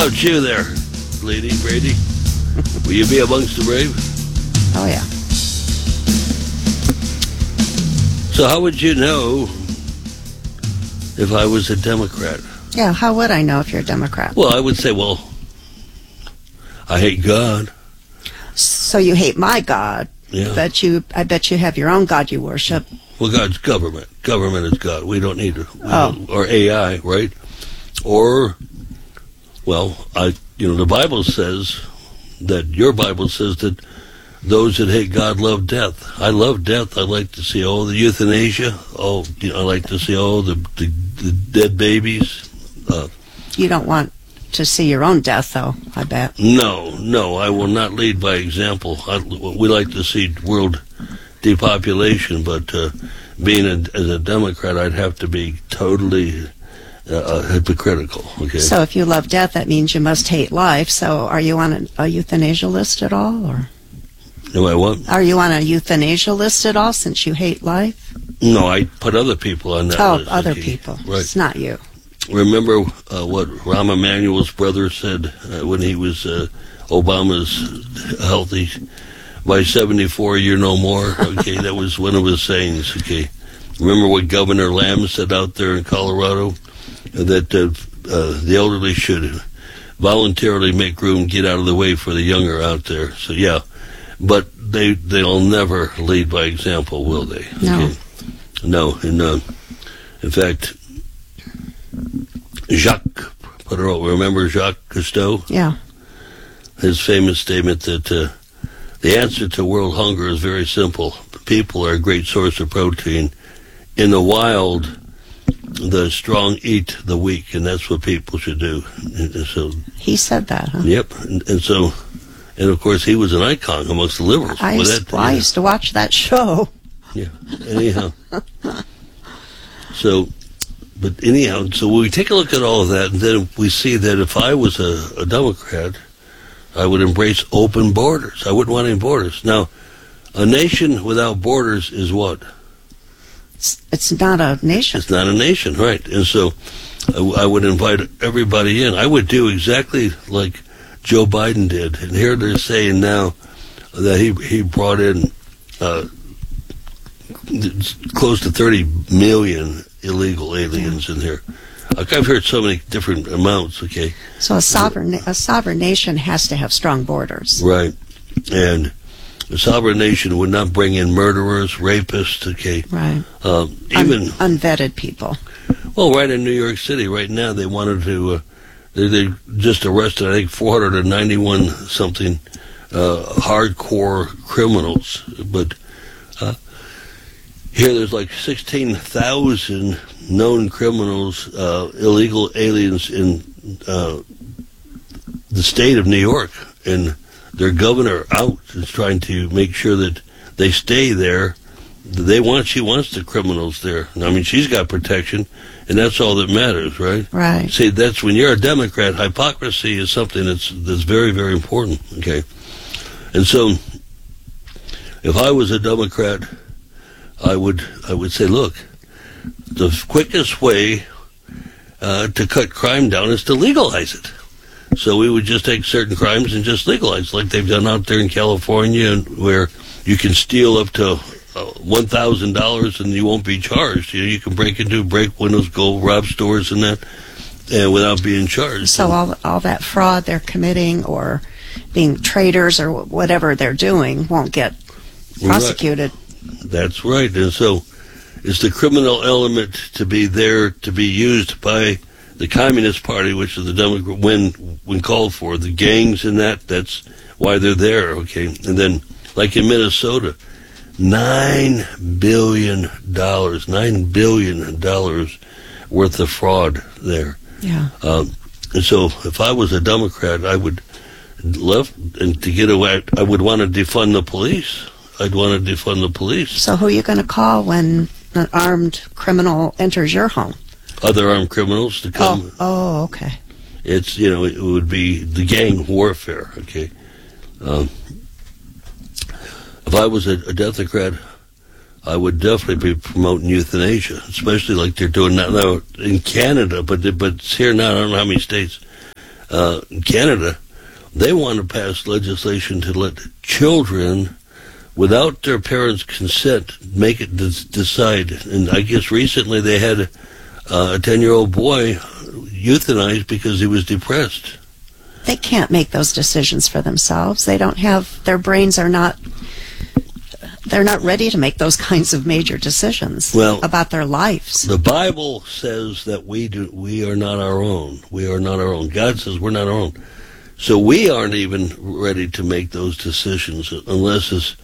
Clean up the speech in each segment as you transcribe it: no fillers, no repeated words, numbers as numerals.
about you there, Lady Brady? Will you be amongst the brave? Oh, yeah. So how would you know if I was a Democrat? Yeah, how would I know if you're a Democrat? Well, I would say, well, I hate God. So you hate my God. Yeah. I bet you have your own God you worship. Well, God's government. Government is God. We don't need Oh. or AI, right? Or, well, the Bible says that your Bible says that those that hate God love death. I love death. I like to see the euthanasia. I like to see the dead babies. You don't want to see your own death, though, I bet. No, I will not lead by example. We like to see world depopulation, but being as a Democrat, I'd have to be totally hypocritical. Okay. So if you love death, that means you must hate life. So are you on a euthanasia list at all, or? Am I what? Are you on a euthanasia list at all since you hate life? No, I put other people on that list. Oh, other people. Right. It's not you. Remember what Rahm Emanuel's brother said when he was Obama's healthy? By 74, you're no more. Okay, that was one of his sayings. Okay, remember what Governor Lamb said out there in Colorado, that the elderly should voluntarily make room, get out of the way for the younger out there. So yeah, but they'll never lead by example, will they? No. Okay. No, and in fact, Jacques Parizeau, remember Jacques Cousteau? Yeah. His famous statement that the answer to world hunger is very simple. People are a great source of protein. In the wild, the strong eat the weak, and that's what people should do. And so, he said that, huh? Yep. And of course, he was an icon amongst the liberals. I used to watch that show. Yeah. Anyhow. So when we take a look at all of that, and then we see that if I was a Democrat, I would embrace open borders. I wouldn't want any borders. Now, a nation without borders is what? It's not a nation. It's not a nation, right. And so I would invite everybody in. I would do exactly like Joe Biden did. And here they're saying now that he brought in close to 30 million illegal aliens in here. I've heard so many different amounts, okay? So a sovereign nation has to have strong borders. Right. And a sovereign nation would not bring in murderers, rapists, okay? Right. Even unvetted people. Well, right in New York City right now, they wanted to, they just arrested, I think, 491 something hardcore criminals. But here there's like 16,000 known criminals, illegal aliens in the state of New York, and their governor out is trying to make sure that they stay there. She wants the criminals there. I mean, she's got protection, and that's all that matters, right? Right. See, that's when you're a Democrat, hypocrisy is something that's very, very important, okay? And so, if I was a Democrat, I would say, look, the quickest way to cut crime down is to legalize it. So we would just take certain crimes and just legalize, like they've done out there in California, where you can steal up to $1,000 and you won't be charged. You can break windows, go rob stores and that, and without being charged. So all that fraud they're committing or being traitors or whatever they're doing won't get prosecuted. Right. That's right. And so it's the criminal element to be there, to be used by the Communist Party, which is the Democrat, when called for. The gangs and that's why they're there, okay? And then, like in Minnesota, $9 billion worth of fraud there. Yeah. And so if I was a Democrat, I would love, and to get away, I would want to defund the police. I'd want to defund the police. So who are you going to call when an armed criminal enters your home? Other armed criminals to come. Oh, okay. It's, it would be the gang warfare, okay? If I was a Democrat, I would definitely be promoting euthanasia, especially like they're doing now in Canada, but it's here now. I don't know how many states. Canada, they want to pass legislation to let children, without their parents' consent, make it decide. And I guess recently they had a 10-year-old boy euthanized because he was depressed. They can't make those decisions for themselves. They don't have, their brains are not, they're not ready to make those kinds of major decisions about their lives. The Bible says that we are not our own. We are not our own. God says we're not our own. So we aren't even ready to make those decisions unless it's,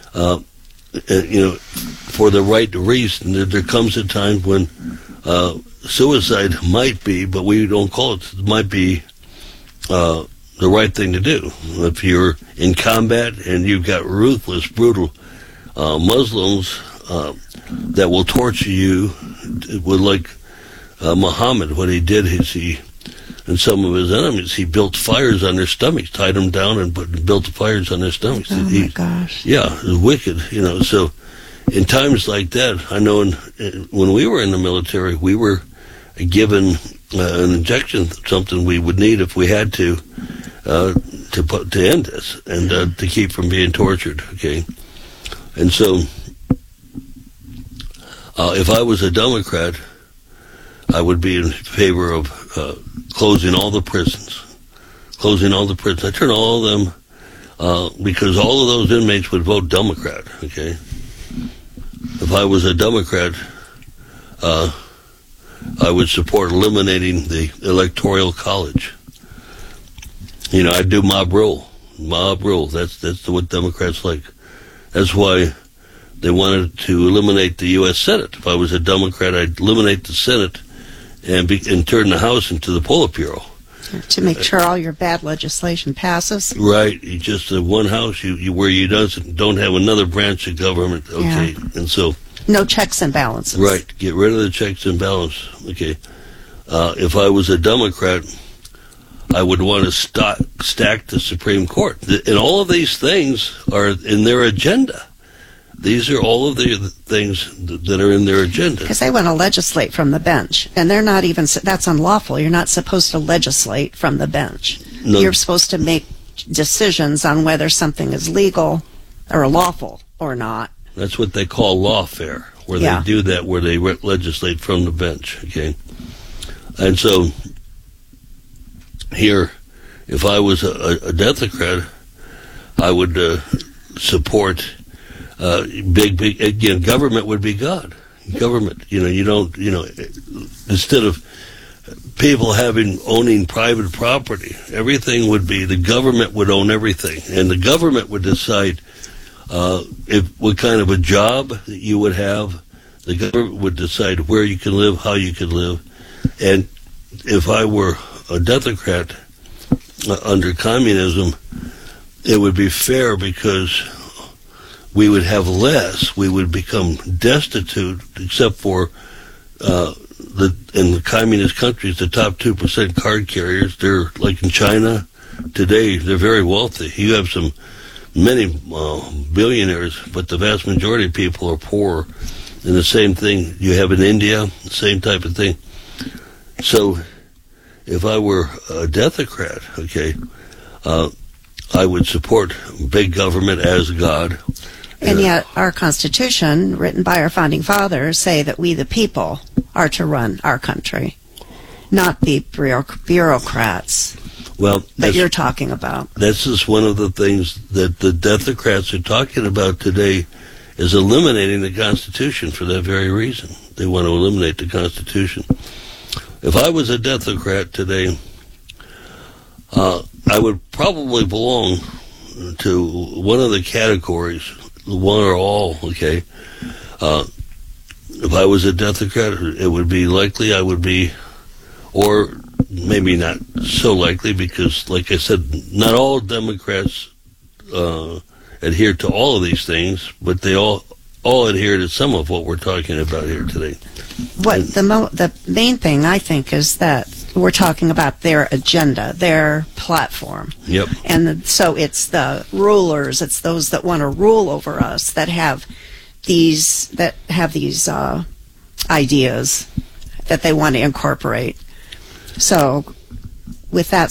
for the right reason. There comes a time when suicide might be, but we don't call it, might be the right thing to do. If you're in combat and you've got ruthless, brutal Muslims that will torture you, like Muhammad, what he did is and some of his enemies, he built fires on their stomachs, tied them down and built fires on their stomachs. Oh my gosh. Yeah, it was wicked, so in times like that, I know when we were in the military, we were given an injection, something we would need if we had to end this and to keep from being tortured, okay? And so, if I was a Democrat, I would be in favor of closing all the prisons. I turn all of them, because all of those inmates would vote Democrat, okay? If I was a Democrat, I would support eliminating the Electoral College. I'd do mob rule. That's what Democrats like. That's why they wanted to eliminate the U.S. Senate. If I was a Democrat, I'd eliminate the Senate and turn the House into the Politburo. To make sure all your bad legislation passes. Right. You just have one house where you don't have another branch of government. Okay. Yeah. And so. No checks and balances. Right. Get rid of the checks and balances. Okay. If I was a Democrat, I would want to stack the Supreme Court. And all of these things are in their agenda. These are all of the things that are in their agenda. Because they want to legislate from the bench. And they're not even, that's unlawful. You're not supposed to legislate from the bench. No. You're supposed to make decisions on whether something is legal or lawful or not. That's what they call lawfare, where they do that, where they legislate from the bench, okay? And so, here, if I was a Democrat, I would support again, government would be God. Government, instead of people owning private property, everything would be, the government would own everything, and the government would decide what kind of a job that you would have. The government would decide where you can live, how you can live. And if I were a Democrat under communism, it would be fair because we would have less. We would become destitute, except for in the communist countries, the top 2% card carriers. They're like in China today. They're very wealthy. You have many billionaires, but the vast majority of people are poor. And the same thing you have in India, the same type of thing. So, if I were a Democrat, okay, I would support big government as God. And yet our Constitution, written by our Founding Fathers, say that we the people are to run our country, not the bureaucrats that you're talking about. This is one of the things that the Democrats are talking about today, is eliminating the Constitution for that very reason. They want to eliminate the Constitution. If I was a Democrat today, I would probably belong to one of the categories, one or all, okay? If I was a Democrat, it would be likely I would be, or maybe not so likely, because, like I said, not all Democrats adhere to all of these things, but they all adhere to some of what we're talking about here today. The main thing, I think, is that we're talking about their agenda, their platform. Yep. And so it's the rulers, it's those that want to rule over us that have these ideas that they want to incorporate. So with that